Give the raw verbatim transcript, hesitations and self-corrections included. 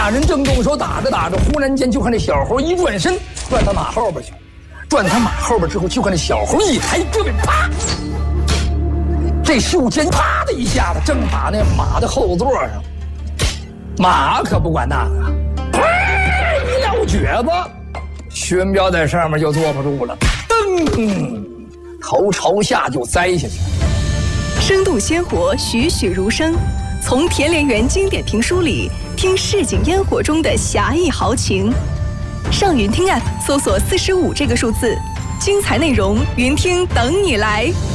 俩人正动手打着打着，忽然间就看这小猴一转身，转到马后边去，转他马后边之后，就看这小猴一抬胳膊，啪！这袖尖啪的一下子，正打那马的后座上。马可不管那个，一撂蹶子，徐文彪在上面就坐不住了，噔，头朝下就栽下去。 生动鲜活，栩栩如生。从田连元经典评书里听市井烟火中的侠义豪情。上云听 App 搜索四十五这个数字，精彩内容云听等你来。